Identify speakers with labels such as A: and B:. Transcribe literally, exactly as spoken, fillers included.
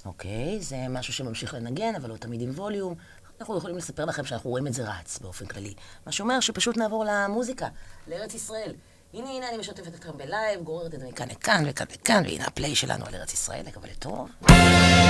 A: אוקיי, זה משהו שממשיך לנגן, אבל לא תמיד עם ווליום. אנחנו יכולים לספר לכם שאנחנו רואים את זה רץ באופן כללי. מה שאומר שפשוט נעבור למוזיקה, לארץ ישראל. הנה, הנה, אני משתפת אתכם בלייב, גוררת את זה מכאן לכאן וכאן וכאן, והנה הפליי שלנו על ארץ ישראל, לקבל טוב.